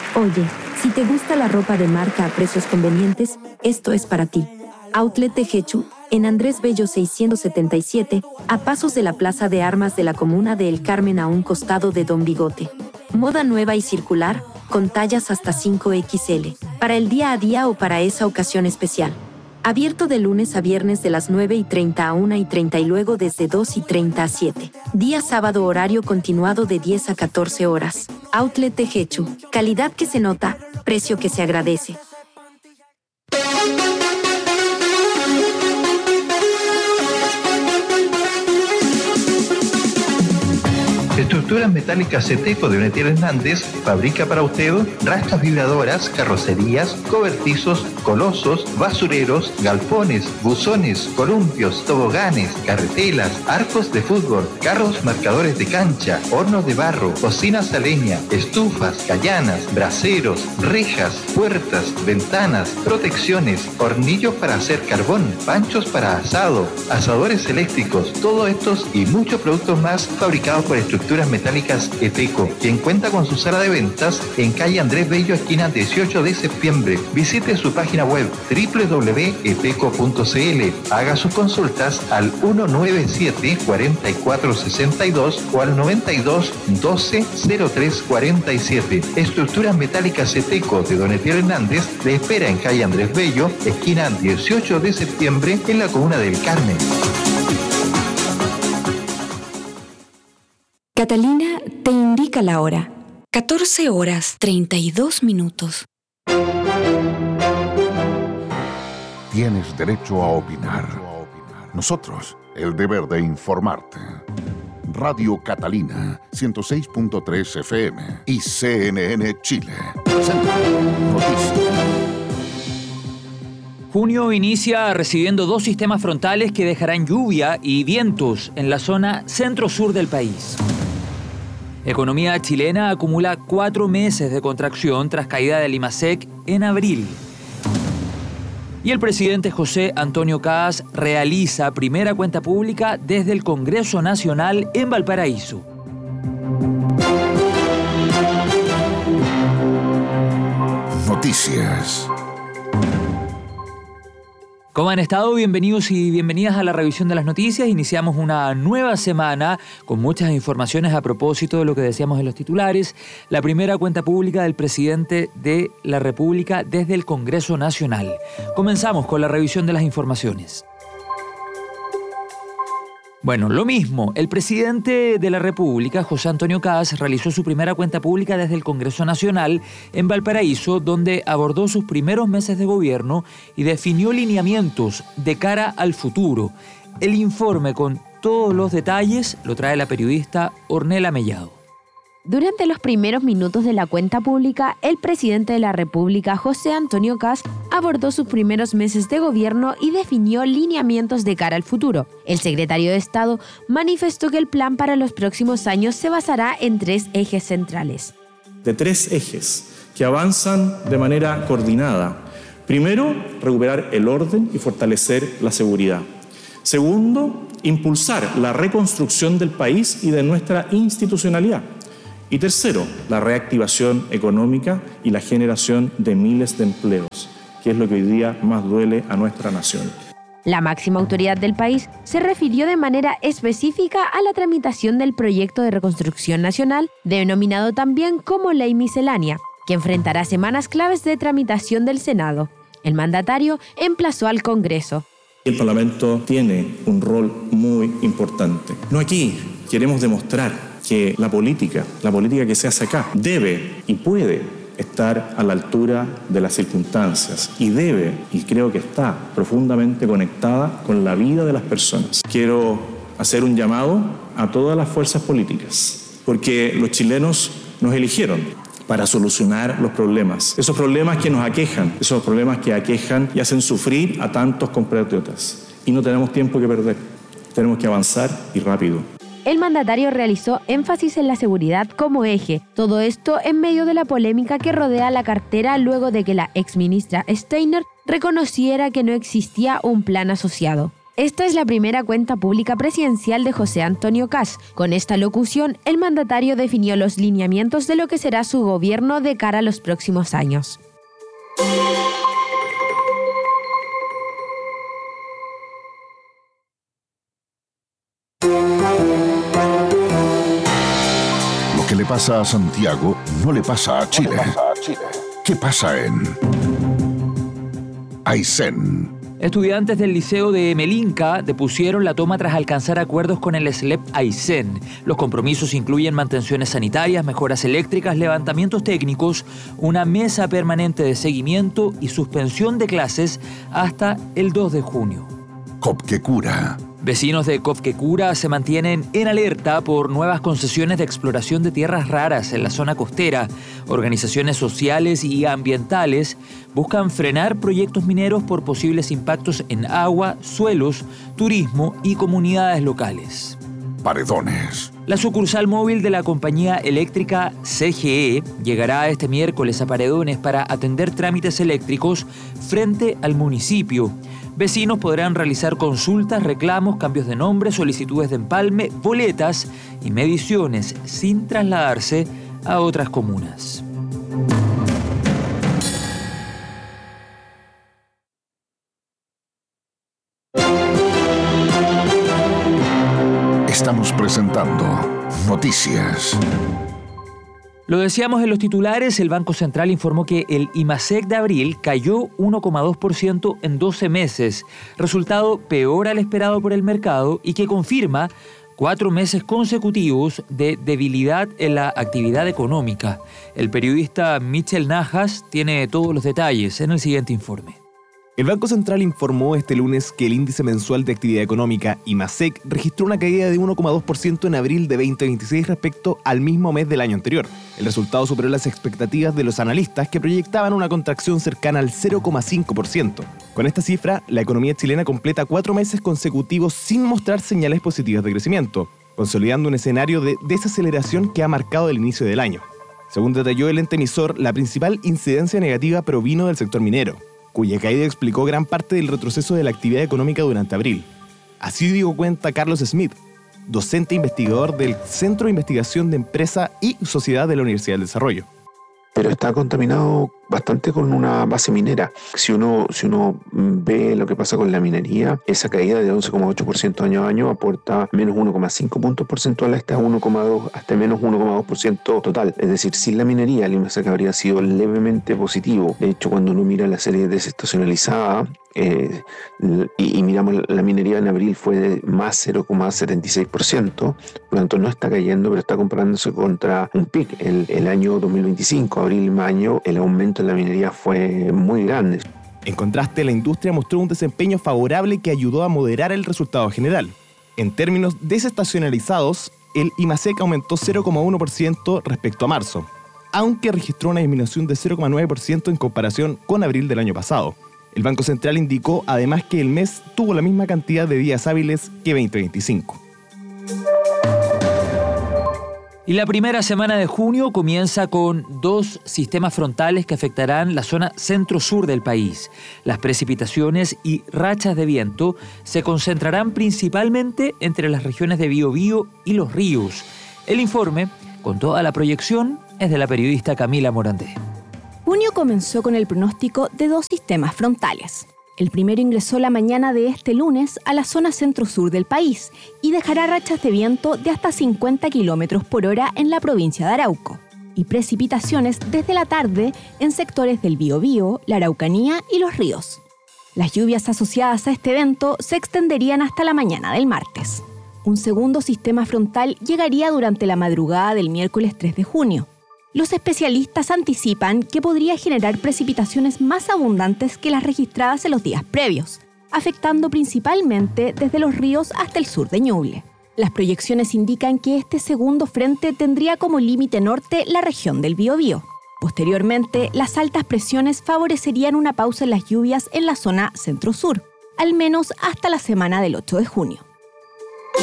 Oye, si te gusta la ropa de marca a precios convenientes, esto es para ti. Outlet Tejechu, en Andrés Bello 677, a pasos de la Plaza de Armas de la Comuna de El Carmen a un costado de Don Bigote. Moda nueva y circular, con tallas hasta 5XL, para el día a día o para esa ocasión especial. Abierto de lunes a viernes de las 9:30 a 1:30 y luego desde 2:30 a 7. Día sábado horario continuado de 10 a 14 horas. Outlet Tejechu, calidad que se nota, precio que se agradece. Estructuras Metálicas Ceteco de Donetier Hernández fabrica para usted rastras vibradoras, carrocerías, cobertizos, colosos, basureros, galpones, buzones, columpios, toboganes, carretelas, arcos de fútbol, carros marcadores de cancha, hornos de barro, cocinas a leña, estufas, callanas, braseros, rejas, puertas, ventanas, protecciones, hornillos para hacer carbón, panchos para asado, asadores eléctricos, todos estos y muchos productos más fabricados por Estructuras Metálicas Ceteco, quien cuenta con su sala de ventas en calle Andrés Bello, esquina 18 de septiembre. Visite su página web www.eteco.cl. Haga sus consultas al 197-4462 o al 92-12-0347. Estructuras Metálicas Ceteco de Donetier Hernández le espera en calle Andrés Bello, esquina 18 de septiembre, en la comuna del Carmen. Catalina te indica la hora. 14:32. Tienes derecho a opinar. Nosotros, el deber de informarte. Radio Catalina, 106.3 FM y CNN Chile. Noticias. Junio inicia recibiendo 2 sistemas frontales que dejarán lluvia y vientos en la zona centro-sur del país. Economía chilena acumula 4 meses de contracción tras caída del IMASEC en abril. Y el presidente José Antonio Kast realiza primera cuenta pública desde el Congreso Nacional en Valparaíso. Noticias. ¿Cómo han estado? Bienvenidos y bienvenidas a la revisión de las noticias. Iniciamos una nueva semana con muchas informaciones a propósito de lo que decíamos en los titulares. La primera cuenta pública del presidente de la República desde el Congreso Nacional. Comenzamos con la revisión de las informaciones. Bueno, lo mismo, el presidente de la República, José Antonio Kast, realizó su primera cuenta pública desde el Congreso Nacional en Valparaíso, donde abordó sus primeros meses de gobierno y definió lineamientos de cara al futuro. El informe con todos los detalles lo trae la periodista Ornella Mellado. Durante los primeros minutos de la cuenta pública, el presidente de la República, José Antonio Kast, abordó sus primeros meses de gobierno y definió lineamientos de cara al futuro. El secretario de Estado manifestó que el plan para los próximos años se basará en 3 ejes centrales. De 3 ejes que avanzan de manera coordinada. Primero, recuperar el orden y fortalecer la seguridad. Segundo, impulsar la reconstrucción del país y de nuestra institucionalidad. Y tercero, la reactivación económica y la generación de miles de empleos, que es lo que hoy día más duele a nuestra nación. La máxima autoridad del país se refirió de manera específica a la tramitación del proyecto de reconstrucción nacional, denominado también como Ley Miscelánea, que enfrentará semanas claves de tramitación del Senado. El mandatario emplazó al Congreso. El Parlamento tiene un rol muy importante. No aquí queremos demostrar que la política que se hace acá debe y puede estar a la altura de las circunstancias y debe, y creo que está profundamente conectada con la vida de las personas. Quiero hacer un llamado a todas las fuerzas políticas, porque los chilenos nos eligieron para solucionar los problemas, esos problemas que nos aquejan, esos problemas que aquejan y hacen sufrir a tantos compatriotas. Y no tenemos tiempo que perder, tenemos que avanzar y rápido. El mandatario realizó énfasis en la seguridad como eje, todo esto en medio de la polémica que rodea la cartera luego de que la exministra Steiner reconociera que no existía un plan asociado. Esta es la primera cuenta pública presidencial de José Antonio Kast. Con esta locución, el mandatario definió los lineamientos de lo que será su gobierno de cara a los próximos años. Lo que le pasa a Santiago no le pasa a Chile. ¿Qué pasa en Aysén? Estudiantes del Liceo de Melinca depusieron la toma tras alcanzar acuerdos con el SLEP Aysén. Los compromisos incluyen mantenciones sanitarias, mejoras eléctricas, levantamientos técnicos, una mesa permanente de seguimiento y suspensión de clases hasta el 2 de junio. Copquecura. Vecinos de Copquecura se mantienen en alerta por nuevas concesiones de exploración de tierras raras en la zona costera. Organizaciones sociales y ambientales buscan frenar proyectos mineros por posibles impactos en agua, suelos, turismo y comunidades locales. Paredones. La sucursal móvil de la compañía eléctrica CGE llegará este miércoles a Paredones para atender trámites eléctricos frente al municipio. Vecinos podrán realizar consultas, reclamos, cambios de nombre, solicitudes de empalme, boletas y mediciones sin trasladarse a otras comunas. Estamos presentando Noticias. Lo decíamos en los titulares, el Banco Central informó que el IMASEC de abril cayó 1,2% en 12 meses, resultado peor al esperado por el mercado y que confirma 4 meses consecutivos de debilidad en la actividad económica. El periodista Michel Najas tiene todos los detalles en el siguiente informe. El Banco Central informó este lunes que el índice mensual de actividad económica, IMASEC, registró una caída de 1,2% en abril de 2026 respecto al mismo mes del año anterior. El resultado superó las expectativas de los analistas que proyectaban una contracción cercana al 0,5%. Con esta cifra, la economía chilena completa 4 meses consecutivos sin mostrar señales positivas de crecimiento, consolidando un escenario de desaceleración que ha marcado el inicio del año. Según detalló el ente emisor, la principal incidencia negativa provino del sector minero, cuya caída explicó gran parte del retroceso de la actividad económica durante abril. Así dio cuenta Carlos Smith, docente investigador del Centro de Investigación de Empresa y Sociedad de la Universidad del Desarrollo. Pero está contaminado bastante con una base minera. Si uno ve lo que pasa con la minería, esa caída de 11,8% año a año aporta menos 1,5 puntos porcentuales hasta 1,2, hasta menos 1,2% total. Es decir, sin la minería, el IMASEC habría sido levemente positivo. De hecho, cuando uno mira la serie desestacionalizada y miramos la minería en abril fue de más 0,76%, por lo tanto no está cayendo, pero está comparándose contra un pic. El año 2025, abril y mayo, el aumento en la minería fue muy grande. En contraste, la industria mostró un desempeño favorable que ayudó a moderar el resultado general. En términos desestacionalizados, el IMASEC aumentó 0,1% respecto a marzo, aunque registró una disminución de 0,9% en comparación con abril del año pasado. El Banco Central indicó además que el mes tuvo la misma cantidad de días hábiles que 2025. Y la primera semana de junio comienza con 2 sistemas frontales que afectarán la zona centro-sur del país. Las precipitaciones y rachas de viento se concentrarán principalmente entre las regiones de Biobío y Los Ríos. El informe, con toda la proyección, es de la periodista Camila Morandé. Junio comenzó con el pronóstico de 2 sistemas frontales. El primero ingresó la mañana de este lunes a la zona centro-sur del país y dejará rachas de viento de hasta 50 km por hora en la provincia de Arauco y precipitaciones desde la tarde en sectores del Biobío, la Araucanía y Los Ríos. Las lluvias asociadas a este evento se extenderían hasta la mañana del martes. Un segundo sistema frontal llegaría durante la madrugada del miércoles 3 de junio. Los especialistas anticipan que podría generar precipitaciones más abundantes que las registradas en los días previos, afectando principalmente desde Los Ríos hasta el sur de Ñuble. Las proyecciones indican que este segundo frente tendría como límite norte la región del Biobío. Posteriormente, las altas presiones favorecerían una pausa en las lluvias en la zona centro-sur, al menos hasta la semana del 8 de junio.